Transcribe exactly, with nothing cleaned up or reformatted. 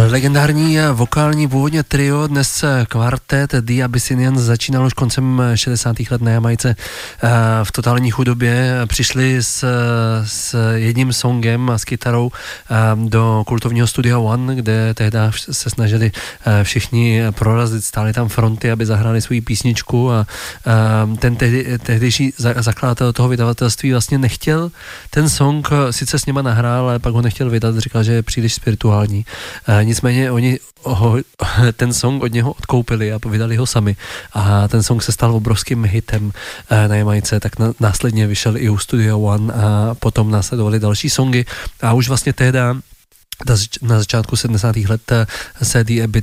Legendární vokální původně trio, dnes kvartet The Abyssinians začínal už koncem šedesátých let na Jamajce v totální chudobě. Přišli s, s jedním songem a s kytarou do kultovního studia One, kde tehdy se snažili všichni prorazit, stáli tam fronty, aby zahrali svou písničku a ten tehdy, tehdejší zakladatel toho vydavatelství vlastně nechtěl ten song, sice s nima nahrál, ale pak ho nechtěl vydat, říkal, že je příliš spirituální. Nicméně oni ho, ten song od něho odkoupili a vydali ho sami a ten song se stal obrovským hitem na Jamajce, tak následně vyšel i u Studio One a potom následovaly další songy a už vlastně tehdy na začátku sedmdesátých let se The